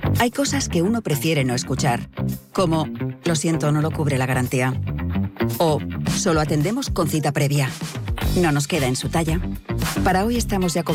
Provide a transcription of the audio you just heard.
Hay cosas que uno prefiere no escuchar, como lo siento, no lo cubre la garantía. O solo atendemos con cita previa. No nos queda en su talla. Para hoy estamos ya